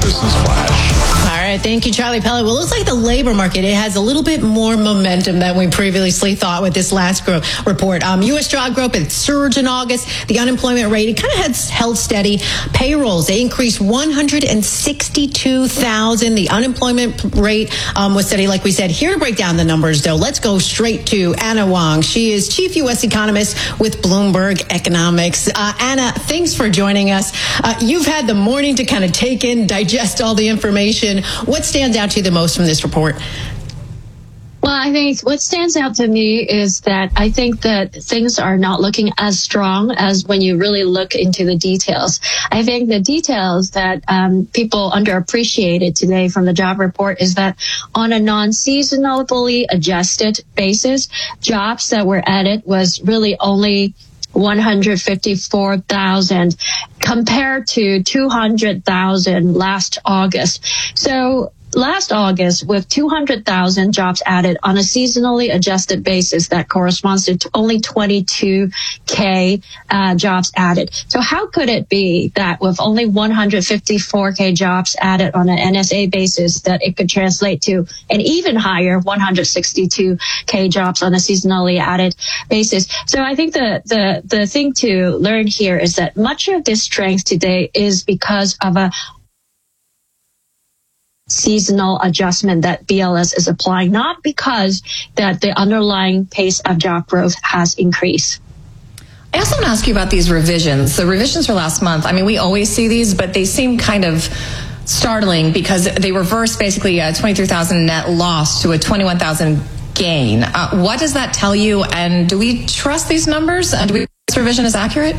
Business Flash. All right, thank you, Charlie Pellet. Well, it looks like the labor market, it has a little bit more momentum than we previously thought with this last report. U.S. job growth, it surged in August. The unemployment rate, it kind of has held steady. Payrolls, they increased 162,000. The unemployment rate was steady, like we said. Here to break down the numbers, though, let's go straight to Anna Wong. She is chief U.S. economist with Bloomberg Economics. Anna, thanks for joining us. You've had the morning to kind of take in, digest all the information. What stands out to you the most from this report? Well, I think what stands out to me is that I think that things are not looking as strong as when you really look into the details. I think the details that people underappreciated today from the job report is that on a non-seasonally adjusted basis, jobs that were added was really only 154,000 compared to 200,000 last August. So last August, with 200,000 jobs added on a seasonally adjusted basis, that corresponds to only 22K jobs added. So how could it be that with only 154K jobs added on an NSA basis, that it could translate to an even higher 162K jobs on a seasonally added basis? So I think the thing to learn here is that much of this strength today is because of a seasonal adjustment that BLS is applying, not because that the underlying pace of job growth has increased. I also want to ask you about these revisions. The revisions for last month, I mean, we always see these, but they seem kind of startling because they reverse basically a 23,000 net loss to a 21,000 gain. What does that tell you? And do we trust these numbers? Do we think this revision is accurate?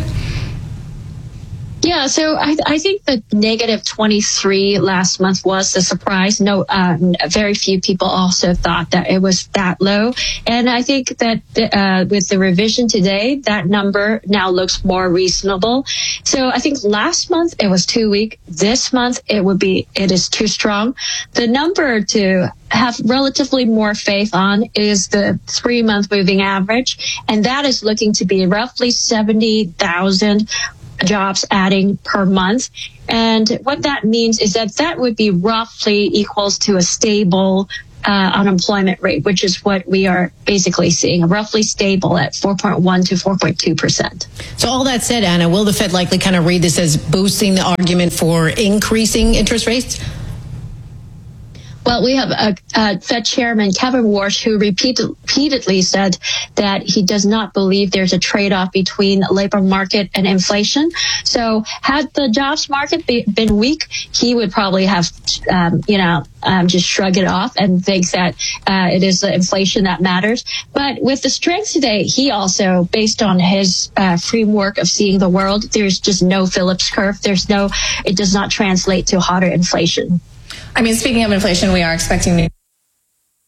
Yeah, so I think the negative 23 last month was a surprise. No, very few people also thought that it was that low. And I think that with the revision today, that number now looks more reasonable. So I think last month it was too weak. This month it is too strong. The number to have relatively more faith on is the 3-month moving average. And that is looking to be roughly 70,000 jobs adding per month. And what that means is that would be roughly equals to a stable unemployment rate, which is what we are basically seeing, roughly stable at 4.1 to 4.2%. So all that said, Anna, will the Fed likely kind of read this as boosting the argument for increasing interest rates? Well, we have Fed Chairman Kevin Warsh, who repeatedly said that he does not believe there's a trade-off between labor market and inflation. So had the jobs market been weak, he would probably have, just shrug it off and think that it is the inflation that matters. But with the strength today, he also, based on his framework of seeing the world, there's just no Phillips curve. It does not translate to hotter inflation. I mean, speaking of inflation, we are expecting